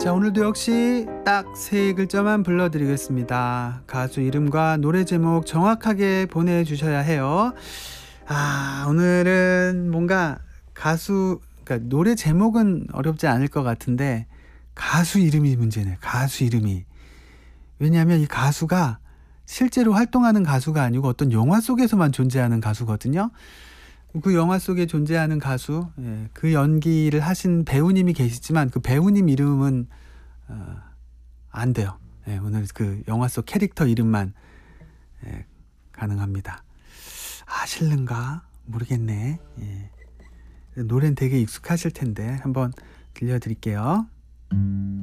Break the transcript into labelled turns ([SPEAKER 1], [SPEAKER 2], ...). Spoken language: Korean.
[SPEAKER 1] 자, 오늘도 역시 딱 세 글자만 불러드리겠습니다. 가수 이름과 노래 제목 정확하게 보내주셔야 해요. 오늘은 뭔가 그러니까 노래 제목은 어렵지 않을 것 같은데 가수 이름이 문제네. 가수 이름이. 왜냐하면 이 가수가 실제로 활동하는 가수가 아니고 어떤 영화 속에서만 존재하는 가수거든요. 그 영화 속에 존재하는 가수, 그 연기를 하신 배우님이 계시지만 그 배우님 이름은 안 돼요. 오늘 그 영화 속 캐릭터 이름만 가능합니다. 실른가? 모르겠네. 노래는 되게 익숙하실 텐데 한번 들려드릴게요.